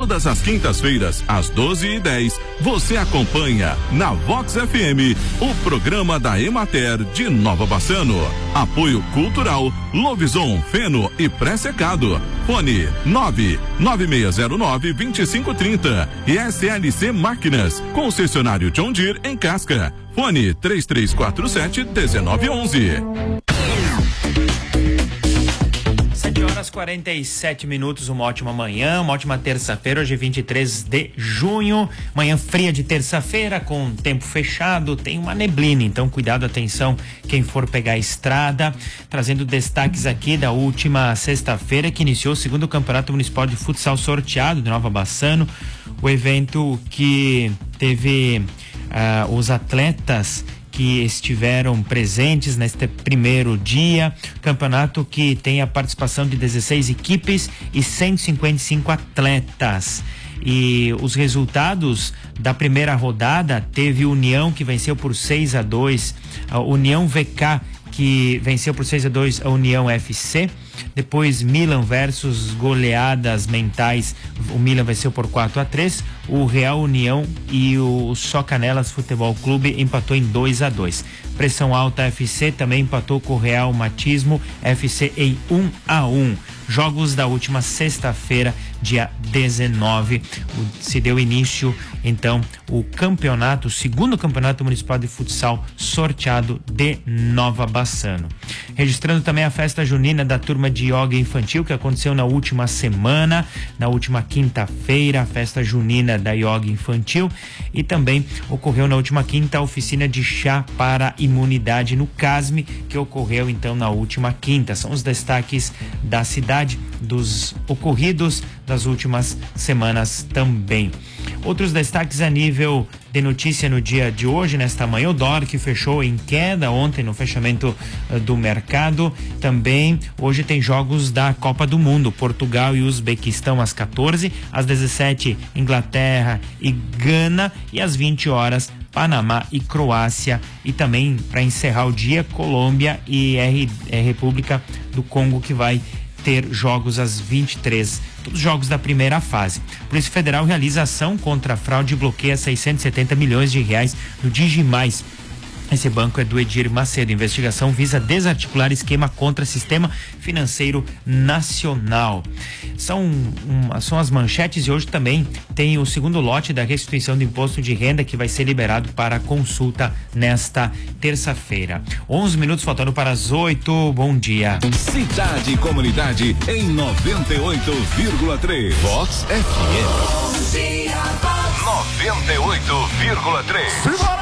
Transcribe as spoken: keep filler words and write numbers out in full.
Todas as quintas-feiras, às doze e dez, você acompanha na Vox F M o programa da Emater de Nova Bassano. Apoio Cultural, Lovison, Feno e Pré-Secado. Fone nove nove seis zero nove, dois cinco três zero e S L C Máquinas, concessionário John Deere em Casca. Fone três três quatro sete, um nove um um. sete horas e quarenta e sete minutos, uma ótima manhã, uma ótima terça-feira, hoje é vinte e três de junho, manhã fria de terça-feira, com tempo fechado, tem uma neblina, então cuidado, atenção, quem for pegar a estrada, trazendo destaques aqui da última sexta-feira, que iniciou o segundo Campeonato Municipal de Futsal Sorteado de Nova Bassano, o evento que teve uh, os atletas que estiveram presentes neste primeiro dia, campeonato que tem a participação de dezesseis equipes e cento e cinquenta e cinco atletas. E os resultados da primeira rodada, teve União que venceu por seis a dois, a União V K que venceu por seis a dois a União F C. Depois Milan versus Goleadas Mentais, o Milan venceu por quatro a três, o Real União e o Só Canelas Futebol Clube empatou em dois a dois. Pressão Alta F C também empatou com o Real Matismo F C em um a um. Jogos da última sexta-feira, dia dezenove, se deu início então o campeonato, o segundo campeonato municipal de futsal sorteado de Nova Bassano. Registrando também a festa junina da turma de yoga infantil, que aconteceu na última semana, na última quinta-feira, a festa junina da yoga infantil, e também ocorreu na última quinta a oficina de chá para imunidade no CASME, que ocorreu então na última quinta. São os destaques da cidade, dos ocorridos das últimas semanas também. Outros destaques a nível de notícia no dia de hoje, nesta manhã, o dólar que fechou em queda ontem no fechamento uh, do mercado. Também hoje tem jogos da Copa do Mundo, Portugal e Uzbequistão às quatorze, às dezessete Inglaterra e Gana, e às vinte horas Panamá e Croácia, e também para encerrar o dia Colômbia e R, R, República do Congo, que vai ter jogos às vinte e três, todos jogos da primeira fase. Polícia Federal realiza ação contra a fraude e bloqueia seiscentos e setenta milhões de reais do Digimais. Esse banco é do Edir Macedo. Investigação visa desarticular esquema contra sistema financeiro nacional. São, um, são as manchetes, e hoje também tem o segundo lote da restituição do imposto de renda, que vai ser liberado para consulta nesta terça-feira. onze minutos faltando para as oito. Bom dia. Cidade e Comunidade em noventa e oito vírgula três. Vox F M. Bom dia, Vox. noventa e oito vírgula três.